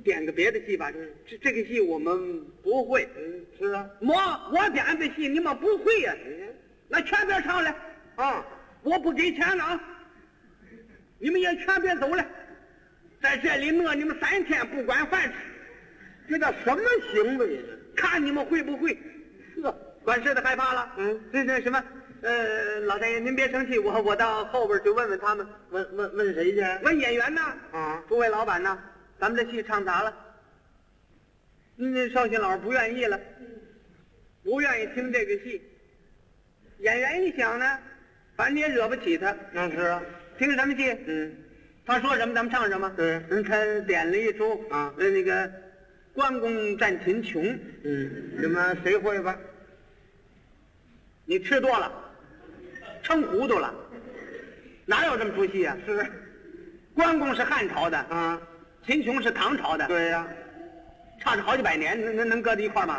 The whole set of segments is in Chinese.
点个别的戏吧。这个戏我们不会。 是啊， 我点的戏你们不会呀、那全别唱了啊！我不给钱了啊！你们也全别走了，在这里饿你们3天不管饭吃， 这叫什么行为呢？ 看你们会不会。管事的害怕了。那什么，老大爷您别生气，我到后边去问问他们。 问谁去？ 问演员呢？ 啊， 诸位老板呢？咱们这戏唱砸了，那绍兴老师不愿意了，不愿意听这个戏。演员一想呢，反正你也惹不起他。 那是啊， 听什么戏？他说什么咱们唱什么。 对， 他点了一出啊， 那个关公战秦琼。 什么谁会吧？ 你吃多了，撑糊涂了，哪有这么出戏啊？ 是， 关公是汉朝的啊， 秦琼是唐朝的。 对呀、 差着好几百年，能搁在一块儿吗？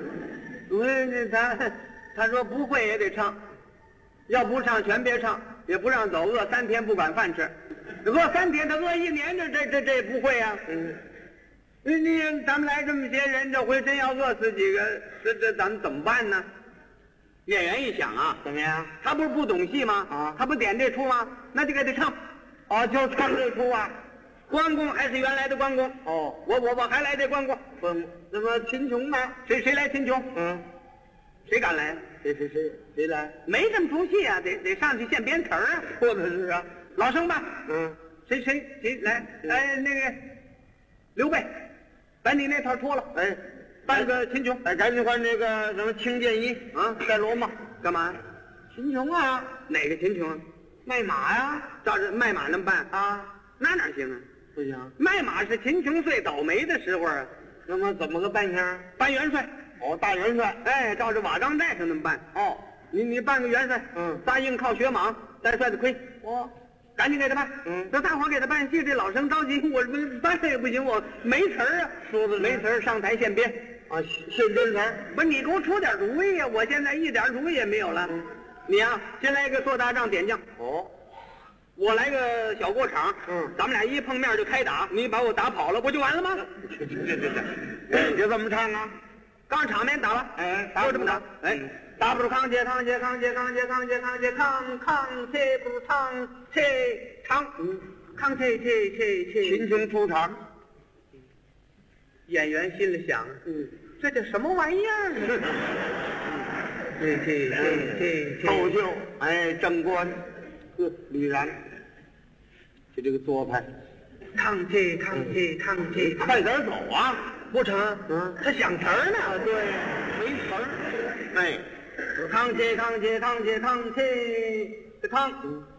他说不会也得唱，要不唱全别唱，也不让走，饿3天不管饭吃，饿3天他饿1年，这不会呀、咱们来这么些人，这回真要饿死几个，这咱们怎么办呢？演员一想啊， 怎么样？ 他不是不懂戏吗？ 啊， 他不点这出吗？那就给他唱。 哦，就唱这出啊。 关公还是原来的关公。 哦， 我还来这关公。 那么秦琼呢？ 谁来秦琼？谁敢来？ 谁来？ 没这么出戏啊，得上去现编词儿啊。 或者是啊， 老生吧。谁来？哎，那个刘备，把你那套脱了。 哎， 扮个秦琼。 哎，赶紧换那个什么青箭衣啊， 带罗帽。 干嘛？ 秦琼啊， 哪个秦琼啊？ 卖马呀。 照着卖马那么办啊？ 那哪行啊？ 不行。 卖马是秦琼最倒霉的时候啊。 那么怎么个扮相？ 扮元帅。 哦，大元帅。 哎，照着瓦岗寨上那么办。 哦， 你扮个元帅。搭硬靠血蟒，带帅的盔。赶紧给他办。这大伙给他办戏，这老生着急，我办也不行，我没词儿啊。 说的没词儿，上台现编。 啊，现编词儿。 不是你给我出点主意呀！我现在一点主意也没有了。你呀，先来个做大仗点将。我来个小过场。咱们俩一碰面就开打，你把我打跑了，不就完了吗？ 哎，就这么唱啊？ 刚场面打了。 哎， 就这么打。哎，打不住扛切，扛切不如扛切长。扛切。 秦琼出场。 演员心里想，这叫什么玩意儿啊？ 后袖，哎，正官，吕然，就这个做派。 扛切， 快点走啊！ 不成，他想词儿呢。 对，没词儿。哎， 扛切，这扛